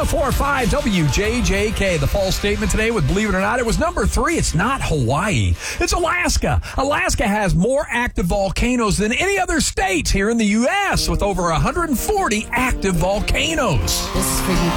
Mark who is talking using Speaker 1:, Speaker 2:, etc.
Speaker 1: 104.5 WJJK. The false statement today with Believe It or Not, it was number 3. It's not Hawaii. It's Alaska. Alaska has more active volcanoes than any other state here in the U.S. with over 140 active volcanoes.
Speaker 2: This is for you.